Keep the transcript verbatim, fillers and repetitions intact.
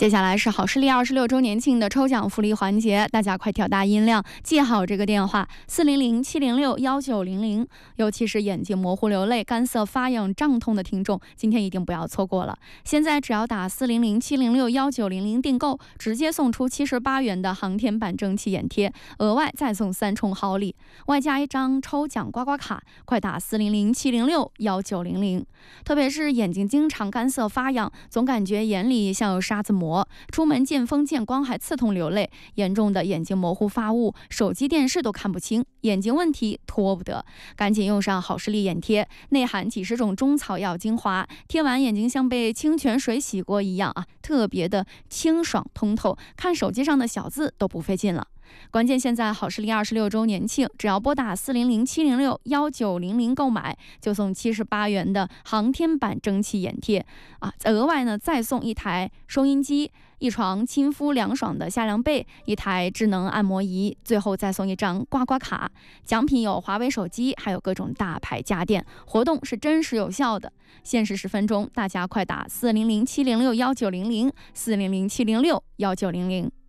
接下来是好视力二十六周年庆的抽奖福利环节，大家快调大音量，记好这个电话四零零七零六幺九零零。尤其是眼睛模糊、流泪、干涩、发痒、胀痛的听众，今天一定不要错过了。现在只要打四零零七零六幺九零零订购，直接送出七十八元的航天版蒸汽眼贴，额外再送三重好礼，外加一张抽奖刮刮卡。快打四零零七零六幺九零零。特别是眼睛经常干涩发痒，总感觉眼里像有沙子磨，出门见风见光还刺痛流泪，严重的眼睛模糊发雾，手机电视都看不清，眼睛问题拖不得，赶紧用上好视力眼贴，内含几十种中草药精华，贴完眼睛像被清泉水洗过一样啊，特别的清爽通透，看手机上的小字都不费劲了。关键现在好视力二十六周年庆，只要拨打四零零七零六幺九零零购买，就送七十八元的航天版蒸汽眼贴啊！额外呢再送一台收音机、一床亲肤凉爽的夏凉被、一台智能按摩仪，最后再送一张刮刮卡。奖品有华为手机，还有各种大牌家电，活动是真实有效的，限时十分钟，大家快打四零零七零六幺九零零四零零七零六幺九零零。